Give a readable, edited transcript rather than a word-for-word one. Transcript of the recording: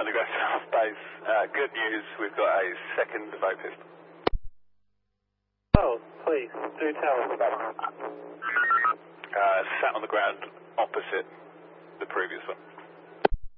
underground South Base. Good news, we've got a second vocist. Oh, please, do tell us about it. Sat on the ground opposite the previous one.